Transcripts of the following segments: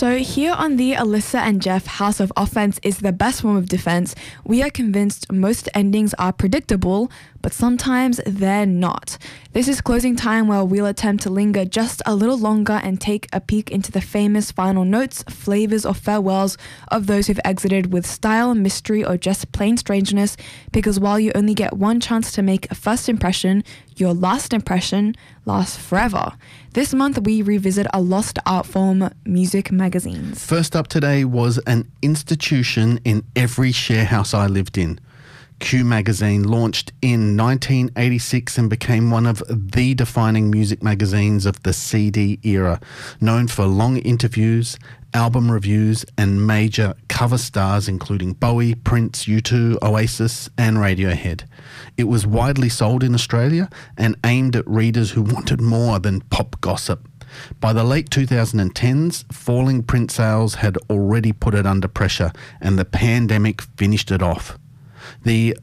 So here on the Alyssa and Jeff House of Offense is the best form of defense, we are convinced most endings are predictable, but sometimes they're not. This is closing time where we'll attempt to linger just a little longer and take a peek into the famous final notes, flavors, or farewells of those who've exited with style, mystery, or just plain strangeness, because while you only get one chance to make a first impression, your last impression lasts forever. This month we revisit a lost art form, music magazines. First up today was an institution in every share house I lived in. Q Magazine launched in 1986 and became one of the defining music magazines of the CD era, known for long interviews, album reviews, and major cover stars including Bowie, Prince, U2, Oasis, and Radiohead. It was widely sold in Australia and aimed at readers who wanted more than pop gossip. By the late 2010s, falling print sales had already put it under pressure, and the pandemic finished it off. The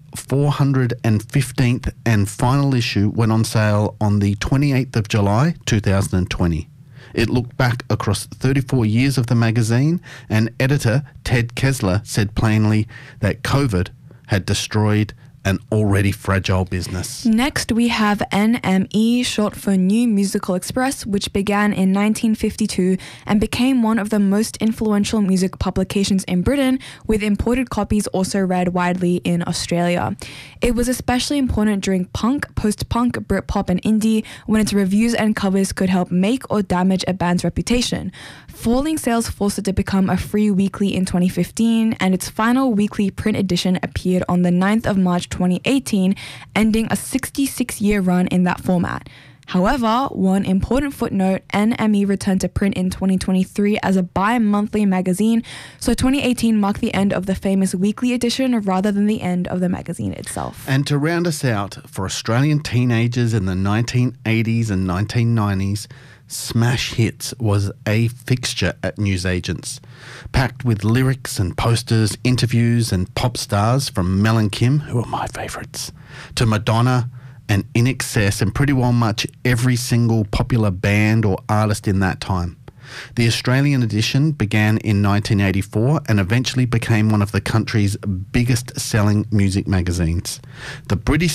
415th and final issue went on sale on the 28th of July 2020. It looked back across 34 years of the magazine, and editor Ted Kessler said plainly that COVID had destroyed an already fragile business. Next, we have NME, short for New Musical Express, which began in 1952 and became one of the most influential music publications in Britain, with imported copies also read widely in Australia. It was especially important during punk, post-punk, Britpop, and indie, when its reviews and covers could help make or damage a band's reputation. Falling sales forced it to become a free weekly in 2015, and its final weekly print edition appeared on the 9th of March 2018, ending a 66-year run in that format. However, one important footnote, NME returned to print in 2023 as a bi-monthly magazine, so 2018 marked the end of the famous weekly edition rather than the end of the magazine itself. And to round us out, for Australian teenagers in the 1980s and 1990s, smash hits was a fixture at newsagents. Packed with lyrics and posters, interviews and pop stars from Mel and Kim, who are my favourites, to Madonna and INXS and pretty well much every single popular band or artist in that time. The Australian edition began in 1984 and eventually became one of the country's biggest selling music magazines. The British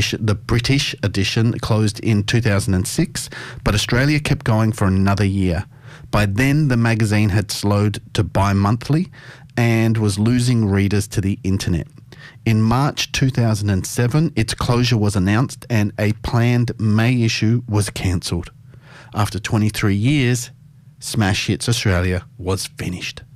edition closed in 2006, but Australia kept going for another year. By then, the magazine had slowed to bi-monthly and was losing readers to the internet. In March 2007, its closure was announced and a planned May issue was cancelled. After 23 years, Smash Hits Australia was finished.